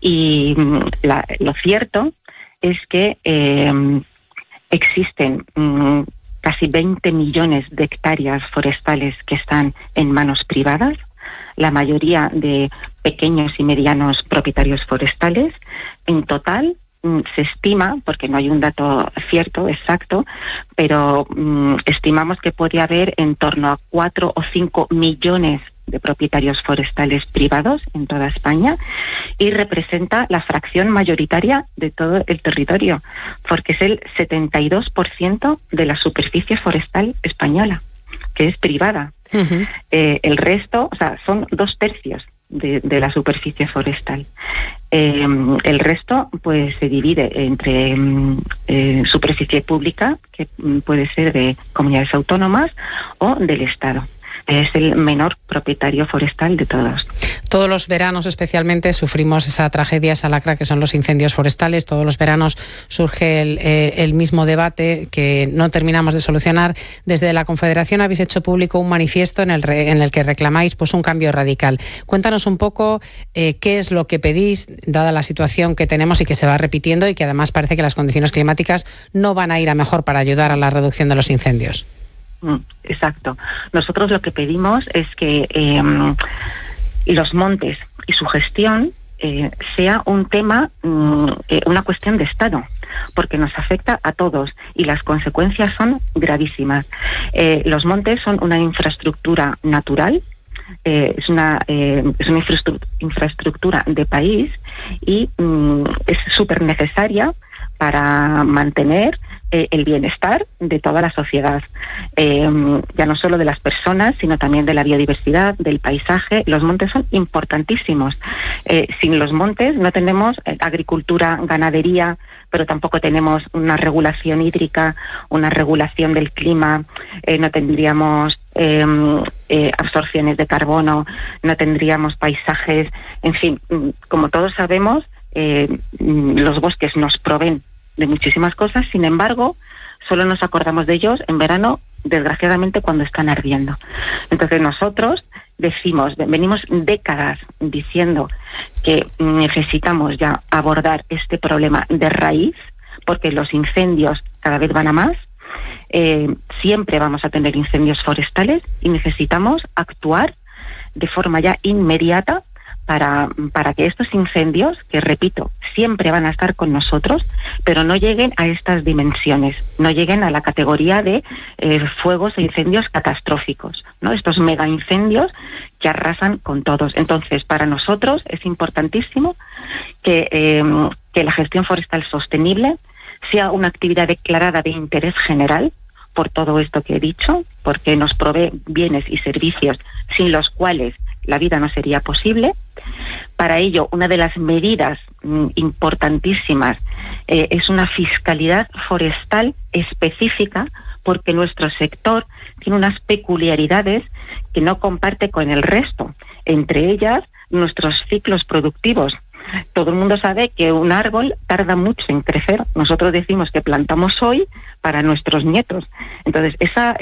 Y lo cierto es que existen casi 20 millones de hectáreas forestales que están en manos privadas, la mayoría de pequeños y medianos propietarios forestales. En total, se estima, porque no hay un dato cierto, exacto, pero estimamos que podría haber en torno a 4 o 5 millones de propietarios forestales privados en toda España, y representa la fracción mayoritaria de todo el territorio, porque es el 72% de la superficie forestal española, que es privada. Uh-huh. El resto, o sea, son 2/3 de la superficie forestal. El resto pues se divide entre superficie pública, que puede ser de comunidades autónomas o del Estado. Es el menor propietario forestal de todos. Todos los veranos especialmente sufrimos esa tragedia, esa lacra que son los incendios forestales. Todos los veranos surge el mismo debate que no terminamos de solucionar. Desde la Confederación habéis hecho público un manifiesto en el que reclamáis pues un cambio radical. Cuéntanos un poco qué es lo que pedís, dada la situación que tenemos y que se va repitiendo, y que además parece que las condiciones climáticas no van a ir a mejor para ayudar a la reducción de los incendios. Exacto. Nosotros lo que pedimos es que los montes y su gestión sea un tema, una cuestión de Estado, porque nos afecta a todos y las consecuencias son gravísimas. Los montes son una infraestructura natural, es una infraestructura de país, y es súper necesaria para mantener el bienestar de toda la sociedad, ya no solo de las personas, sino también de la biodiversidad, del paisaje. Los montes son importantísimos. Sin los montes no tenemos agricultura, ganadería, pero tampoco tenemos una regulación hídrica, una regulación del clima, no tendríamos absorciones de carbono, no tendríamos paisajes, en fin, como todos sabemos, los bosques nos proveen de muchísimas cosas. Sin embargo, solo nos acordamos de ellos en verano, desgraciadamente, cuando están ardiendo. Entonces nosotros venimos décadas diciendo que necesitamos ya abordar este problema de raíz, porque los incendios cada vez van a más. Siempre vamos a tener incendios forestales y necesitamos actuar de forma ya inmediata para que estos incendios, que repito, siempre van a estar con nosotros, pero no lleguen a estas dimensiones, no lleguen a la categoría de fuegos e incendios catastróficos, ¿no? Estos mega incendios que arrasan con todos. Entonces, para nosotros es importantísimo que la gestión forestal sostenible sea una actividad declarada de interés general, por todo esto que he dicho, porque nos provee bienes y servicios sin los cuales la vida no sería posible. Para ello, una de las medidas importantísimas es una fiscalidad forestal específica, porque nuestro sector tiene unas peculiaridades que no comparte con el resto, entre ellas nuestros ciclos productivos. Todo el mundo sabe que un árbol tarda mucho en crecer. Nosotros decimos que plantamos hoy para nuestros nietos. Entonces,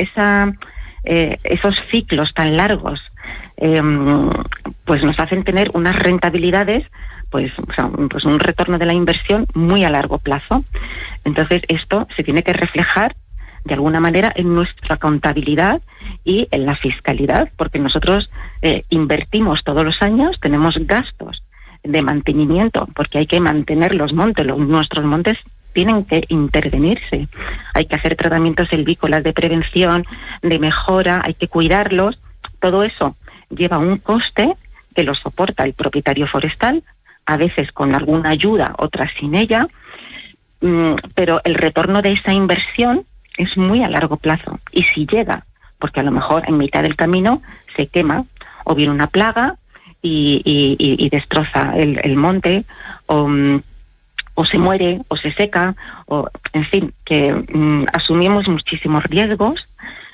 esos ciclos tan largos pues nos hacen tener unas rentabilidades, pues un retorno de la inversión muy a largo plazo. Entonces, esto se tiene que reflejar de alguna manera en nuestra contabilidad y en la fiscalidad, porque nosotros invertimos todos los años, tenemos gastos de mantenimiento, porque hay que mantener los montes. Nuestros montes tienen que intervenirse, hay que hacer tratamientos silvícolas de prevención, de mejora, hay que cuidarlos. Todo eso lleva un coste que lo soporta el propietario forestal, a veces con alguna ayuda, otras sin ella, pero el retorno de esa inversión es muy a largo plazo. Y si llega, porque a lo mejor en mitad del camino se quema, o viene una plaga y destroza el monte, o se muere, o se seca, o en fin, que asumimos muchísimos riesgos,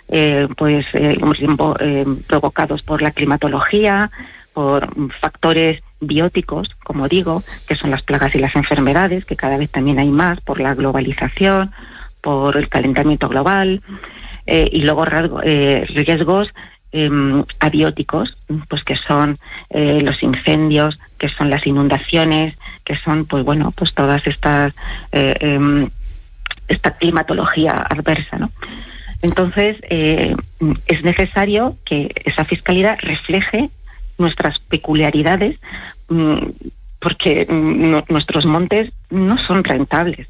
provocados por la climatología, por factores bióticos, como digo, que son las plagas y las enfermedades, que cada vez también hay más por la globalización, por el calentamiento global, y luego riesgos abióticos, pues que son los incendios, que son las inundaciones, que son pues todas estas esta climatología adversa, ¿no? Entonces es necesario que esa fiscalidad refleje nuestras peculiaridades, porque nuestros montes no son rentables,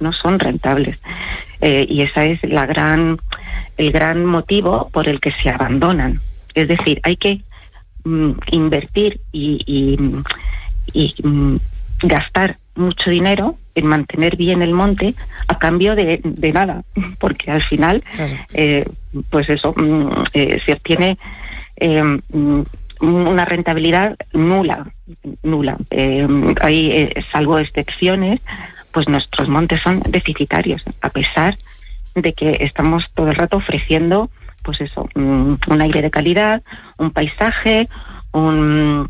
y esa es el gran motivo por el que se abandonan. Es decir, hay que invertir y gastar mucho dinero en mantener bien el monte a cambio de nada, porque al final pues eso se obtiene una rentabilidad nula. Hay salvo excepciones, pues nuestros montes son deficitarios, a pesar de que estamos todo el rato ofreciendo pues eso, un aire de calidad, un paisaje, un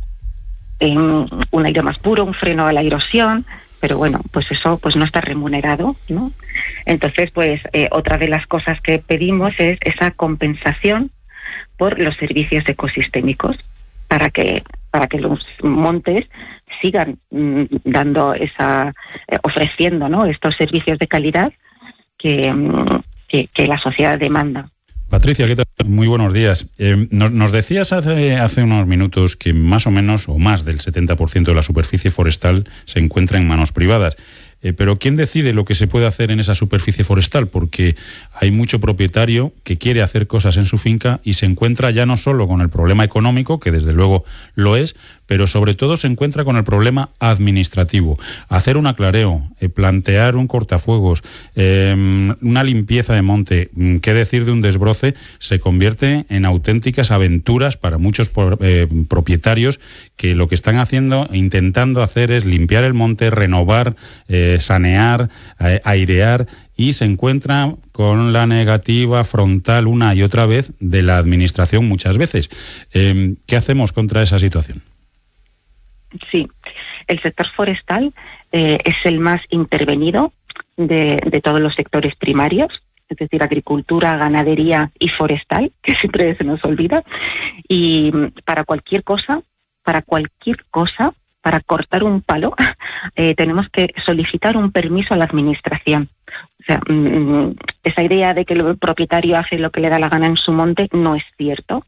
aire más puro, un freno a la erosión, pero bueno, pues eso pues no está remunerado, ¿no? Entonces, pues otra de las cosas que pedimos es esa compensación por los servicios ecosistémicos, para que los montes sigan dando ofreciendo, ¿no?, estos servicios de calidad que la sociedad demanda. Patricia, ¿qué tal? Muy buenos días. Nos decías hace unos minutos que más o menos, o más del 70% de la superficie forestal se encuentra en manos privadas. Pero ¿quién decide lo que se puede hacer en esa superficie forestal? Porque hay mucho propietario que quiere hacer cosas en su finca y se encuentra ya no solo con el problema económico, que desde luego lo es, pero sobre todo se encuentra con el problema administrativo. Hacer un aclareo, plantear un cortafuegos, una limpieza de monte, qué decir de un desbroce, se convierte en auténticas aventuras para muchos propietarios que lo que están haciendo, intentando hacer es limpiar el monte, renovar, sanear, airear, y se encuentra con la negativa frontal una y otra vez de la administración muchas veces. ¿Qué hacemos contra esa situación? Sí, el sector forestal es el más intervenido de todos los sectores primarios, es decir, agricultura, ganadería y forestal, que siempre se nos olvida, y para cualquier cosa, para cortar un palo, tenemos que solicitar un permiso a la administración. O sea, esa idea de que el propietario hace lo que le da la gana en su monte no es cierto.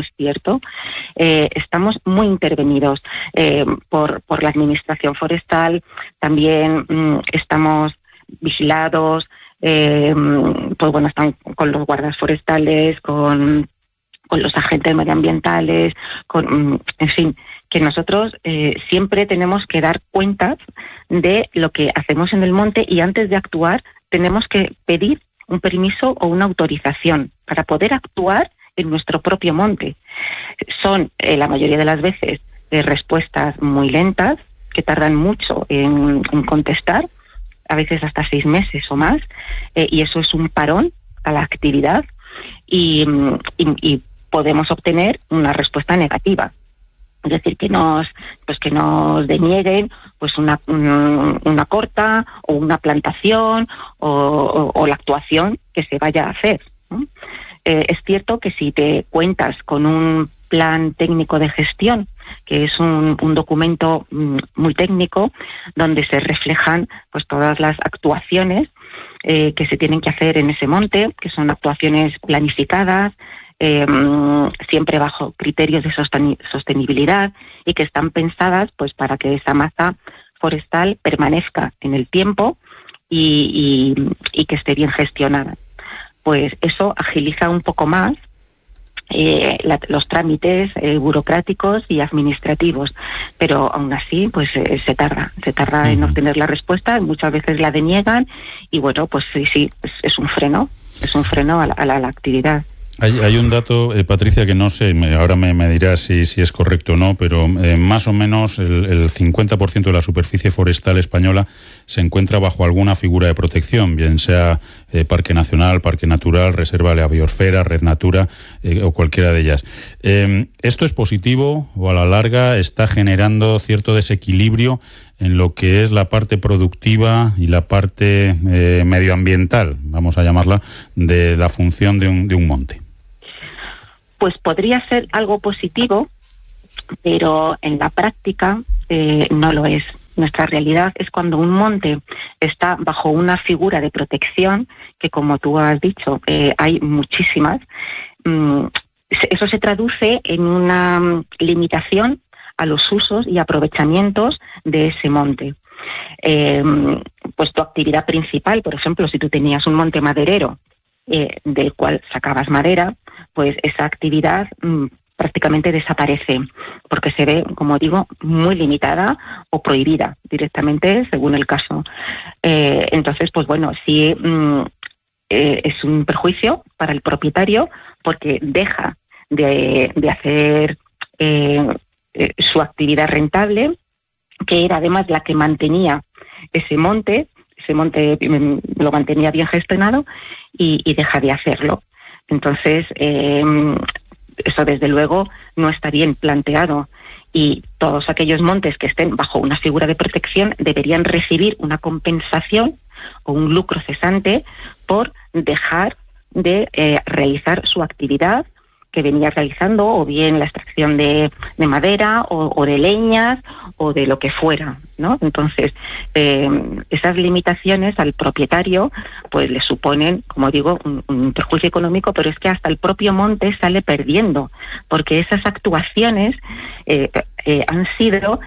Estamos muy intervenidos por la administración forestal. También estamos vigilados, están con los guardas forestales, con los agentes medioambientales, en fin, que nosotros siempre tenemos que dar cuentas de lo que hacemos en el monte, y antes de actuar tenemos que pedir un permiso o una autorización para poder actuar en nuestro propio monte. Son la mayoría de las veces respuestas muy lentas, que tardan mucho en contestar, a veces hasta 6 meses o más, y eso es un parón a la actividad, y podemos obtener una respuesta negativa. Es decir, que nos denieguen pues una corta o una plantación o la actuación que se vaya a hacer, ¿no? Es cierto que si te cuentas con un plan técnico de gestión, que es un documento muy técnico, donde se reflejan pues todas las actuaciones que se tienen que hacer en ese monte, que son actuaciones planificadas, siempre bajo criterios de sostenibilidad, y que están pensadas pues para que esa masa forestal permanezca en el tiempo y que esté bien gestionada. Pues eso agiliza un poco más los trámites burocráticos y administrativos, pero aún así pues se tarda en obtener la respuesta, muchas veces la deniegan, y bueno, pues sí, es un freno a la actividad. Hay un dato, Patricia, que no sé, ahora me dirás si es correcto o no, pero más o menos el 50% de la superficie forestal española se encuentra bajo alguna figura de protección, bien sea Parque Nacional, Parque Natural, Reserva de la Biosfera, Red Natura o cualquiera de ellas. ¿Esto es positivo o a la larga está generando cierto desequilibrio en lo que es la parte productiva y la parte medioambiental, vamos a llamarla, de la función de un monte? Pues podría ser algo positivo, pero en la práctica no lo es. Nuestra realidad es cuando un monte está bajo una figura de protección, que como tú has dicho, hay muchísimas. Eso se traduce en una limitación a los usos y aprovechamientos de ese monte. Pues tu actividad principal, por ejemplo, si tú tenías un monte maderero del cual sacabas madera, pues esa actividad prácticamente desaparece, porque se ve, como digo, muy limitada o prohibida directamente según el caso. Entonces, pues bueno, sí es un perjuicio para el propietario, porque deja de hacer su actividad rentable, que era además la que mantenía ese monte lo mantenía bien gestionado, y deja de hacerlo. Entonces, eso desde luego no está bien planteado, y todos aquellos montes que estén bajo una figura de protección deberían recibir una compensación o un lucro cesante por dejar de realizar su actividad que venía realizando, o bien la extracción de madera o de leñas o de lo que fuera, ¿no? Entonces, esas limitaciones al propietario pues le suponen, como digo, un perjuicio económico, pero es que hasta el propio monte sale perdiendo, porque esas actuaciones han sido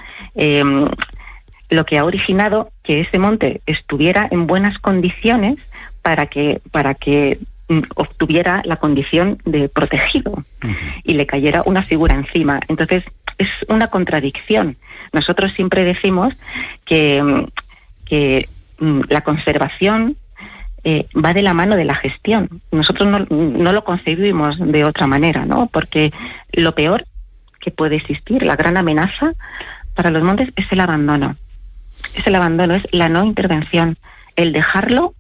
lo que ha originado que ese monte estuviera en buenas condiciones para que obtuviera la condición de protegido y le cayera una figura encima. Entonces, es una contradicción. Nosotros siempre decimos que la conservación va de la mano de la gestión. Nosotros no lo concebimos de otra manera, ¿no? Porque lo peor que puede existir, la gran amenaza para los montes, es el abandono. Es el abandono, es la no intervención, el dejarlo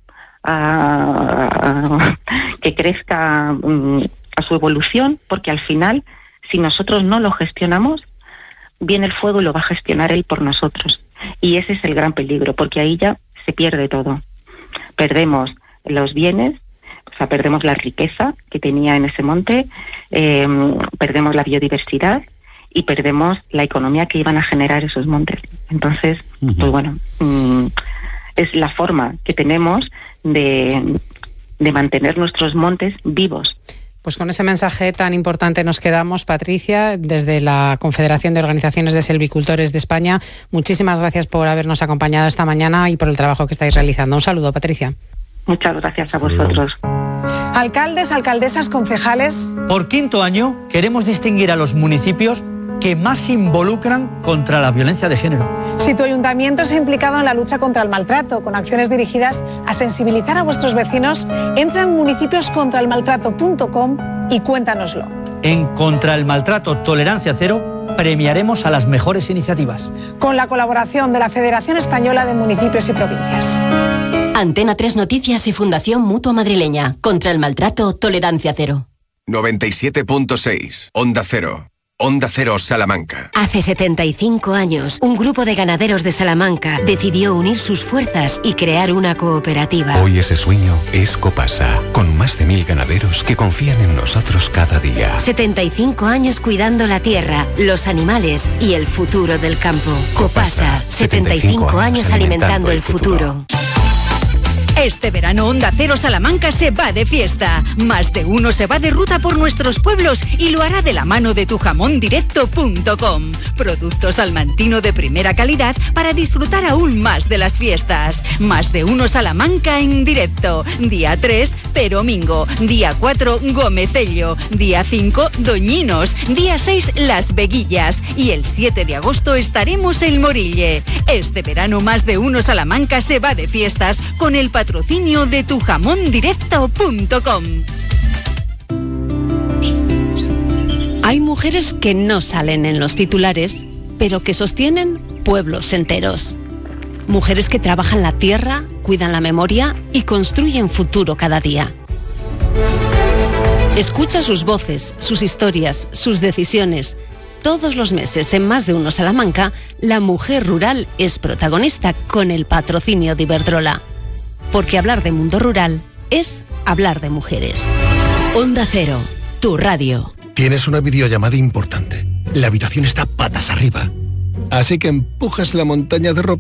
que crezca a su evolución, porque al final, si nosotros no lo gestionamos, viene el fuego y lo va a gestionar él por nosotros. Y ese es el gran peligro, porque ahí ya se pierde todo. Perdemos los bienes, o sea, perdemos la riqueza que tenía en ese monte, perdemos la biodiversidad y perdemos la economía que iban a generar esos montes. Entonces, pues bueno, es la forma que tenemos de mantener nuestros montes vivos. Pues con ese mensaje tan importante nos quedamos, Patricia, desde la Confederación de Organizaciones de Silvicultores de España. Muchísimas gracias por habernos acompañado esta mañana y por el trabajo que estáis realizando. Un saludo, Patricia. Muchas gracias a vosotros. Alcaldes, alcaldesas, concejales. Por quinto año queremos distinguir a los municipios que más se involucran contra la violencia de género. Si tu ayuntamiento se ha implicado en la lucha contra el maltrato, con acciones dirigidas a sensibilizar a vuestros vecinos, entra en municipioscontraelmaltrato.com y cuéntanoslo. En Contra el Maltrato Tolerancia Cero premiaremos a las mejores iniciativas. Con la colaboración de la Federación Española de Municipios y Provincias. Antena 3 Noticias y Fundación Mutua Madrileña. Contra el Maltrato Tolerancia Cero. 97.6 Onda Cero. Onda Cero Salamanca. Hace 75 años, un grupo de ganaderos de Salamanca decidió unir sus fuerzas y crear una cooperativa. Hoy ese sueño es Copasa, con más de 1000 ganaderos que confían en nosotros cada día. 75 años cuidando la tierra, los animales y el futuro del campo. Copasa, 75 años alimentando el futuro. Este verano Onda Cero Salamanca se va de fiesta. Más de uno se va de ruta por nuestros pueblos y lo hará de la mano de tujamondirecto.com. Producto salmantino de primera calidad para disfrutar aún más de las fiestas. Más de uno Salamanca en directo. Día 3, Peromingo. Día 4, Gomecello. Día 5, Doñinos. Día 6, Las Veguillas. Y el 7 de agosto estaremos en Morille. Este verano Más de uno Salamanca se va de fiestas con el patrocinio de tujamondirecto.com. Hay mujeres que no salen en los titulares, pero que sostienen pueblos enteros. Mujeres que trabajan la tierra, cuidan la memoria y construyen futuro cada día. Escucha sus voces, sus historias, sus decisiones. Todos los meses en Más de uno Salamanca, la mujer rural es protagonista con el patrocinio de Iberdrola. Porque hablar de mundo rural es hablar de mujeres. Onda Cero, tu radio. Tienes una videollamada importante. La habitación está patas arriba. Así que empujas la montaña de ropa